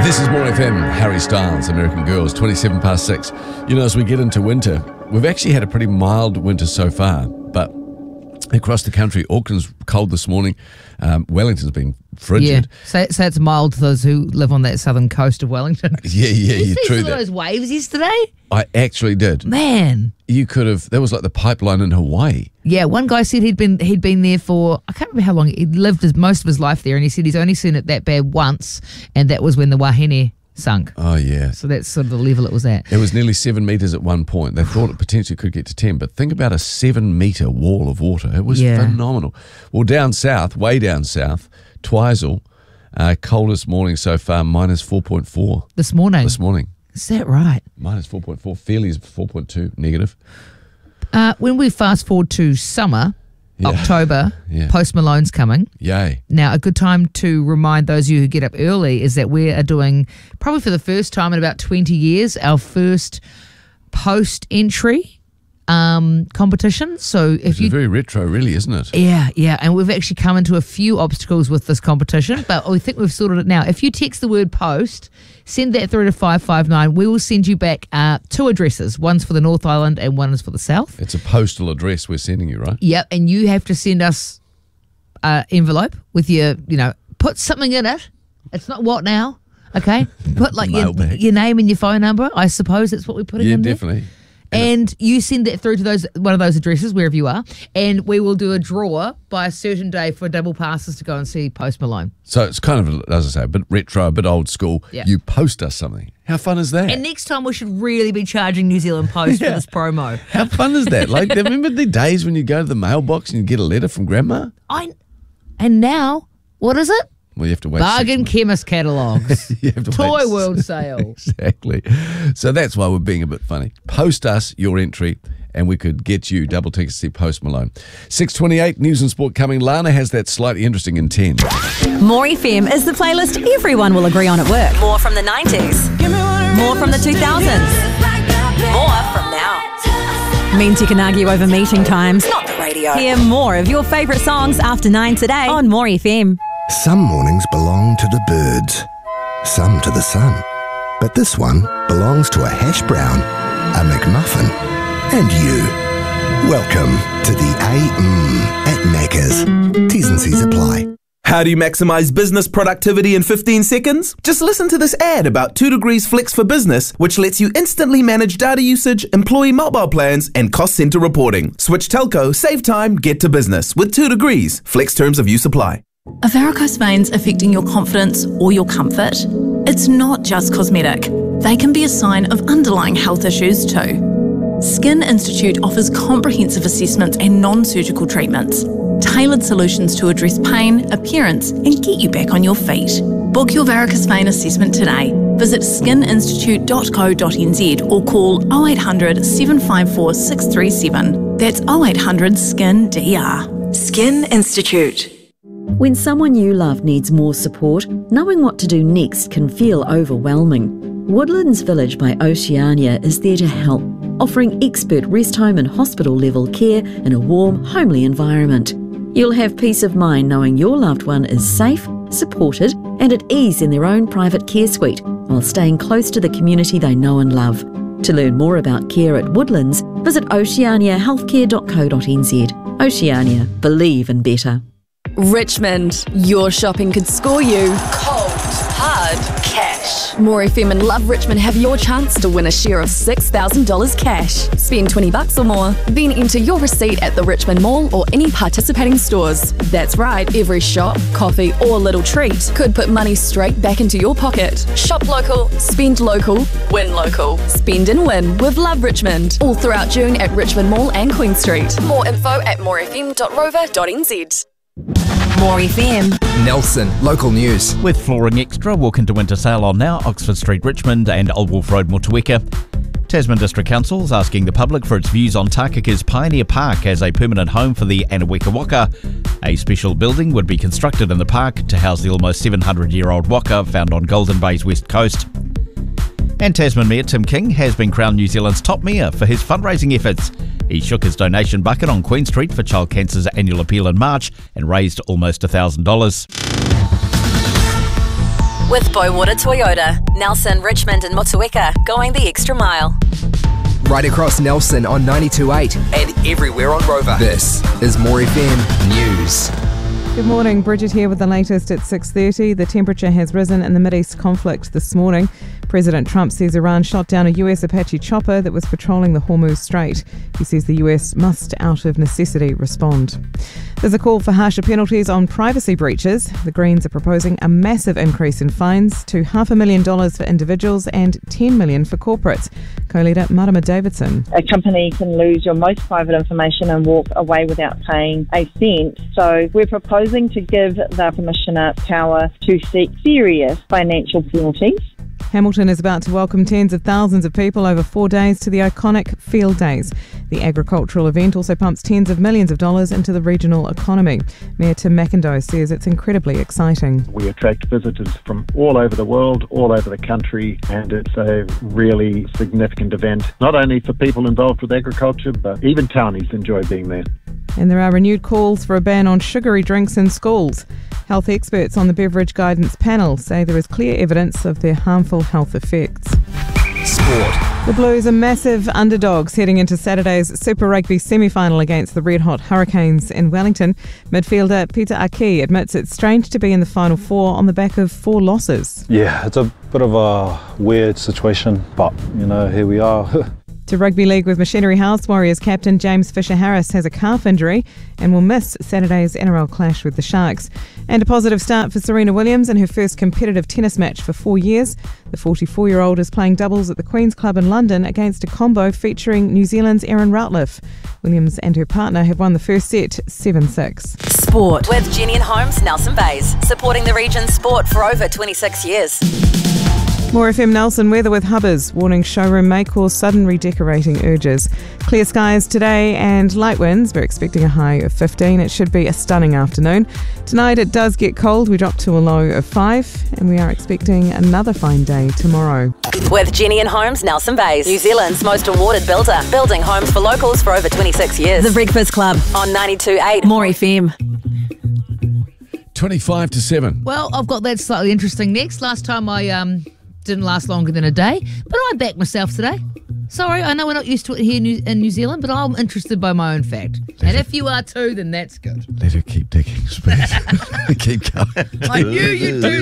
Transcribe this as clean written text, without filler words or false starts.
This is More FM, Harry Styles, American Girls, 27 past 6. You know, as we get into winter, we've actually had a pretty mild winter so far, but across the country, Auckland's cold this morning. Wellington's been frigid. Yeah, say it's mild to those who live on that southern coast of Wellington. Yeah, Did you see true some that. of those waves yesterday? I actually did. Man. You could have, that was like the pipeline in Hawaii. Yeah, one guy said he'd been there for, I can't remember how long, he'd lived most of his life there, and he said he's only seen it that bad once, and that was when the Wahine sunk. Oh, yeah. So that's sort of the level it was at. It was nearly 7 metres at one point. They thought it potentially could get to 10, but think about a 7-metre wall of water. It was phenomenal. Well, down south, way down south, Twizel, coldest morning so far, minus 4.4. This morning? This morning. Is that right? Minus 4.4. Fairly is 4.2 negative. When we fast forward to summer, October, Post Malone's coming. Yay. Now, a good time to remind those of you who get up early is that we are doing, probably for the first time in about 20 years, our first post-entry competition. So if It's very retro, really, isn't it? Yeah, and we've actually come into a few obstacles with this competition, but we think we've sorted it now. If you text the word post, send that through to 559. We will send you back 2 addresses. One's for the North Island and one is for the South. It's a postal address we're sending you, right? Yep, and you have to send us an envelope with your, put something in it. It's not what now, okay? Put like your name and your phone number. I suppose that's what we're putting in there. Yeah, definitely. And you send that through to one of those addresses, wherever you are, and we will do a draw by a certain day for double passes to go and see Post Malone. So it's kind of, as I say, a bit retro, a bit old school. Yeah. You post us something. How fun is that? And next time we should really be charging New Zealand Post for this promo. How fun is that? Like, remember the days when you go to the mailbox and you get a letter from Grandma? And now, what is it? Well, you have to wait. Bargain chemist catalogues. You have to Toy wait. World sale. Exactly. So that's why we're being a bit funny. Post us your entry and we could get you double tickets to see Post Malone. 6:28, News and Sport coming. Lana has that slightly interesting in 10. More FM is the playlist everyone will agree on at work. More from the 90s. More from the 2000s. More from now. Means you can argue over meeting times. Not the radio. Hear more of your favourite songs after 9 today on More FM. Some mornings belong to the birds, some to the sun. But this one belongs to a hash brown, a McMuffin, and you. Welcome to the at Macca's. T's and C's apply. How do you maximize business productivity in 15 seconds? Just listen to this ad about 2 Degrees Flex for Business, which lets you instantly manage data usage, employee mobile plans, and cost center reporting. Switch telco, save time, get to business with 2 Degrees. Flex terms of use apply. Are varicose veins affecting your confidence or your comfort? It's not just cosmetic. They can be a sign of underlying health issues too. Skin Institute offers comprehensive assessments and non-surgical treatments, tailored solutions to address pain, appearance, and get you back on your feet. Book your varicose vein assessment today. Visit skininstitute.co.nz or call 0800 754 637. That's 0800 SKIN-DR. Skin Institute. When someone you love needs more support, knowing what to do next can feel overwhelming. Woodlands Village by Oceania is there to help, offering expert rest home and hospital level care in a warm, homely environment. You'll have peace of mind knowing your loved one is safe, supported and at ease in their own private care suite while staying close to the community they know and love. To learn more about care at Woodlands, visit oceaniahealthcare.co.nz. Oceania, believe in better. Richmond, your shopping could score you cold, hard cash. More FM and Love Richmond have your chance to win a share of $6,000 cash. Spend $20 or more, then enter your receipt at the Richmond Mall or any participating stores. That's right, every shop, coffee or little treat could put money straight back into your pocket. Shop local, spend local, win local. Spend and win with Love Richmond. All throughout June at Richmond Mall and Queen Street. More info at morefm.rover.nz. More FM. Nelson, local news. With Flooring Extra, walk into winter sale on now, Oxford Street, Richmond and Old Wolf Road, Motueka. Tasman District Council is asking the public for its views on Takaka's Pioneer Park as a permanent home for the Anaweka waka. A special building would be constructed in the park to house the almost 700-year-old waka found on Golden Bay's west coast. And Tasman Mayor Tim King has been crowned New Zealand's top mayor for his fundraising efforts. He shook his donation bucket on Queen Street for Child Cancer's annual appeal in March and raised almost $1,000. With Bowater Toyota, Nelson, Richmond and Motueka, going the extra mile. Right across Nelson on 92.8 and everywhere on Rover. This is More FM News. Good morning, Bridget here with the latest at 6:30. The temperature has risen in the Mideast conflict this morning. President Trump says Iran shot down a US Apache chopper that was patrolling the Hormuz Strait. He says the US must, out of necessity, respond. There's a call for harsher penalties on privacy breaches. The Greens are proposing a massive increase in fines to $500,000 for individuals and $10 million for corporates. Co-leader Marama Davidson. A company can lose your most private information and walk away without paying a cent. So we're proposing to give the Commissioner power to seek serious financial penalties. Hamilton is about to welcome tens of thousands of people over 4 days to the iconic Field Days. The agricultural event also pumps tens of millions of dollars into the regional economy. Mayor Tim McIndoe says it's incredibly exciting. We attract visitors from all over the world, all over the country, and it's a really significant event, not only for people involved with agriculture, but even townies enjoy being there. And there are renewed calls for a ban on sugary drinks in schools. Health experts on the Beverage Guidance Panel say there is clear evidence of their harmful health effects. Sport. The Blues are massive underdogs heading into Saturday's Super Rugby semi-final against the red-hot Hurricanes in Wellington. Midfielder Peter Aki admits it's strange to be in the Final Four on the back of 4 losses. Yeah, it's a bit of a weird situation, but, here we are. To Rugby League with Machinery House, Warriors captain James Fisher-Harris has a calf injury and will miss Saturday's NRL clash with the Sharks. And a positive start for Serena Williams in her first competitive tennis match for 4 years. The 44-year-old is playing doubles at the Queen's Club in London against a combo featuring New Zealand's Erin Routliffe. Williams and her partner have won the first set 7-6. Sport with Jenny and Holmes, Nelson Bays, supporting the region's sport for over 26 years. More FM Nelson weather with Hubbers, warning showroom may cause sudden redecorating urges. Clear skies today and light winds. We're expecting a high of 15. It should be a stunning afternoon. Tonight it does get cold. We drop to a low of 5 and we are expecting another fine day tomorrow. With Jenny and Holmes, Nelson Bays, New Zealand's most awarded builder, building homes for locals for over 26 years. The Breakfast Club On 92.8 More FM. 25 to 7. Well, I've got that slightly interesting next. Last time I didn't last longer than a day, but I backed myself today. Sorry, I know we're not used to it here in New Zealand, but I'm interested by my own fact. And if you are too, then that's good. Let her keep digging, Speed. Keep going. I knew you'd do